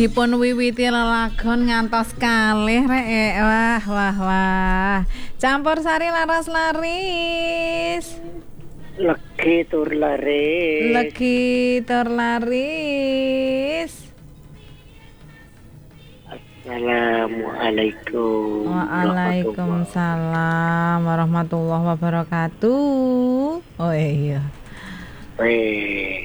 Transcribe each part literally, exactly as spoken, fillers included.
Dipun wiwiti lelagon ngantos kalih rek. Wah wah wah. Campursari laras laris. Legi tur laris. Legi tur laris. Assalamualaikum. Waalaikumsalam warahmatullahi wabarakatuh. Oh iya. Weh.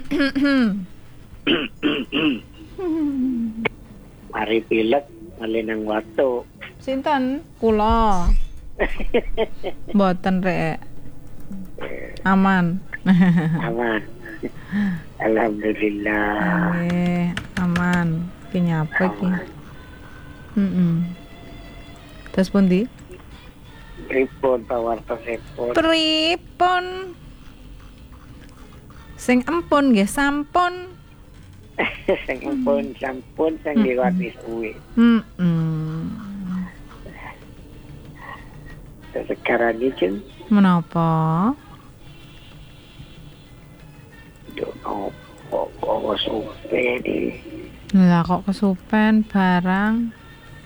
Mari pilek malinang watu. Sinten? Kula. Mboten rek. Aman. Aman. Alhamdulillah. Nggih, aman. Ki nyapa iki? Heeh. Terus pundi? Pripun pawartosipun? Pripun? Sing empun nggih sampun. Sing empun sampun sing liwat suwi. Heeh. Sekarang iki menapa? Yo kok kok supen iki. Lah kok kesupen barang?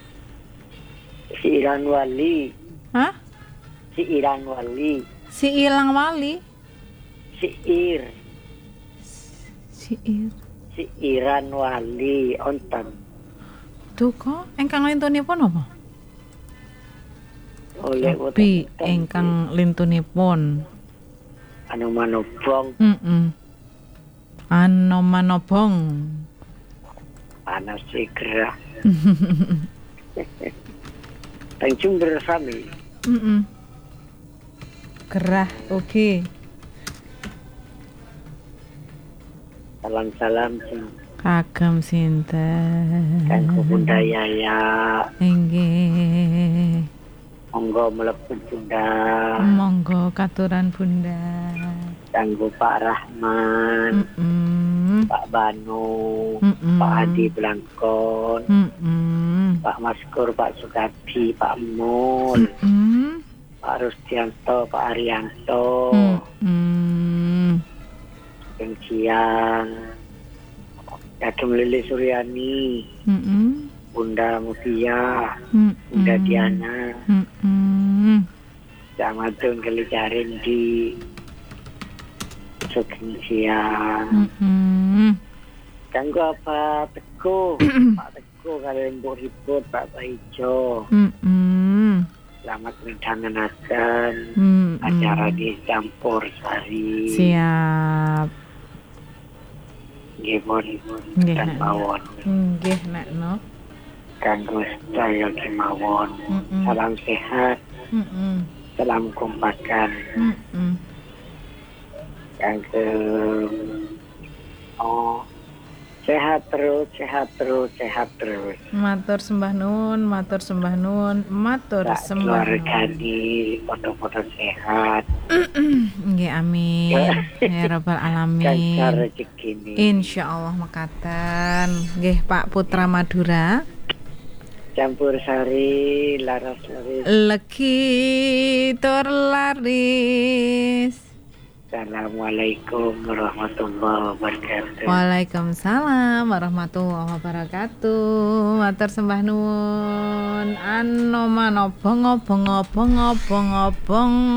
Si Iran Wali. Hah? Si Iran Wali. Si ilang wali? Si Ir. Si ir. Si Iran Wali onten. Duh kok engkang lintunipun apa? Oleh Bi engkang lintunipun anu manobong heeh. Ano manobong panas segera. Tanjung bersami. Heeh. Gerah oke. Salam-salam sing Kagem sinten? kanggo Bunda Yaya. Inggih. Monggo mlebu Bunda. Monggo katuran Bunda. Kanggo Pak Rahman, Heeh. Pak Banu, Mm-mm. Pak Adi Blangkon, Heeh. Pak Maskur, Pak Sukadi, Pak Mul, Heeh. Pak Rusdianto, Pak Arianto, Heeh. yang siang, Yagem Lili Suryani, Heeh. Bunda Mutia, Heeh. Bunda Diana, Heeh. Jamadun Kelicarin di Sugeng siang. Heeh. Kanggo apa Teguh, Pak Teguh kalian mbok ribut Pak Paijo. Heeh. Selamat merencanakan Heeh. acara di Campursari. Siap. Nggih mon Nggih, dan Nak. mawon. Nggih, Nak no. Kanggo sedaya kemawon. Heeh. Salam sehat, Heeh. salam kompakan. Heeh. Kanggo oh sehat terus, sehat terus, sehat terus. Matur sembah nuwun, matur sembah nuwun, matur Tak sembah keluarga nuwun. di foto-foto sehat. Nggih amin. Ya rabbal Kancar alamin. rezeki ini. Insyaallah mekaten. Nggih Pak Putra Madura. Campursari laras laris. Legi tur laris. Assalamualaikum warahmatullahi wabarakatuh. Waalaikumsalam warahmatullahi wabarakatuh. Matur sembah nuwun. Ano manobong obong obong obong obong.